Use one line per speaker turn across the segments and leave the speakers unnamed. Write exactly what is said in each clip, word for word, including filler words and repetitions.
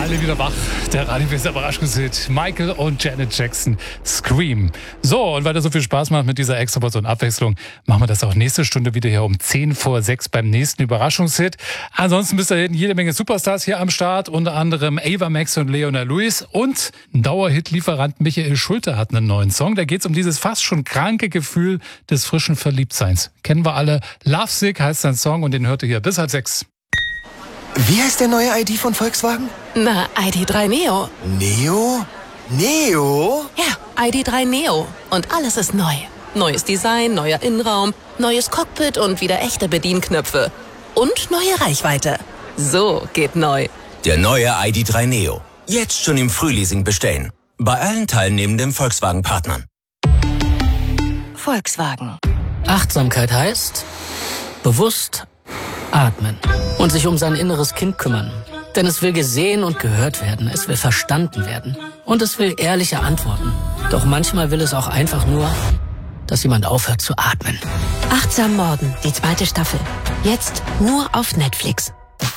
alle wieder wach. Der Radiowissen Überraschungshit. Michael und Janet Jackson, Scream. So, und weil das so viel Spaß macht mit dieser extra Portion Abwechslung, machen wir das auch nächste Stunde wieder hier um zehn vor sechs beim nächsten Überraschungshit. Ansonsten bis dahin jede Menge Superstars hier am Start, unter anderem Ava Max und Leona Lewis. Und ein Dauerhit-Lieferant Michael Schulte hat einen neuen Song. Da geht es um dieses fast schon kranke Gefühl des frischen Verliebtseins. Kennen wir alle. Love Sick heißt sein Song und den hört ihr hier bis halb sechs.
Wie heißt der neue I D von Volkswagen?
Na, I D drei Neo.
Neo? Neo?
Ja, I D drei Neo. Und alles ist neu. Neues Design, neuer Innenraum, neues Cockpit und wieder echte Bedienknöpfe. Und neue Reichweite. So geht neu.
Der neue I D drei Neo. Jetzt schon im Frühleasing bestellen. Bei allen teilnehmenden Volkswagen-Partnern.
Volkswagen.
Achtsamkeit heißt bewusst atmen und sich um sein inneres Kind kümmern. Denn es will gesehen und gehört werden, es will verstanden werden und es will ehrliche Antworten. Doch manchmal will es auch einfach nur, dass jemand aufhört zu atmen.
Achtsam Morden, die zweite Staffel. Jetzt nur auf Netflix.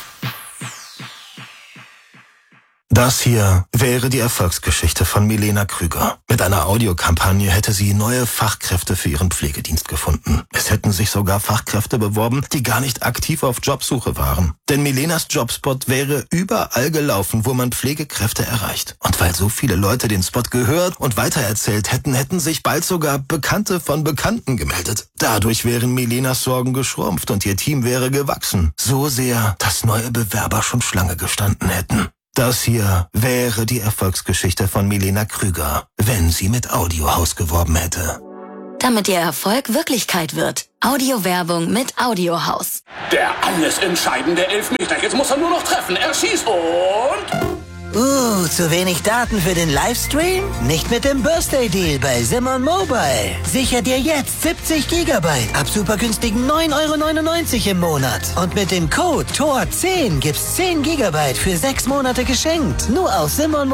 Das hier wäre die Erfolgsgeschichte von Milena Krüger. Mit einer Audiokampagne hätte sie neue Fachkräfte für ihren Pflegedienst gefunden. Es hätten sich sogar Fachkräfte beworben, die gar nicht aktiv auf Jobsuche waren. Denn Milenas Jobspot wäre überall gelaufen, wo man Pflegekräfte erreicht. Und weil so viele Leute den Spot gehört und weitererzählt hätten, hätten sich bald sogar Bekannte von Bekannten gemeldet. Dadurch wären Milenas Sorgen geschrumpft und ihr Team wäre gewachsen. So sehr, dass neue Bewerber schon Schlange gestanden hätten. Das hier wäre die Erfolgsgeschichte von Milena Krüger, wenn sie mit Audiohaus geworben hätte.
Damit ihr Erfolg Wirklichkeit wird. Audiowerbung mit Audiohaus.
Der alles entscheidende Elfmeter. Jetzt muss er nur noch treffen. Er schießt und...
Uh, zu wenig Daten für den Livestream? Nicht mit dem Birthday Deal bei Simon Mobile. Sicher dir jetzt siebzig Gigabyte ab super günstigen neun Euro neunundneunzig im Monat. Und mit dem Code T O R zehn gibt's zehn Gigabyte für sechs Monate geschenkt. Nur auf Simon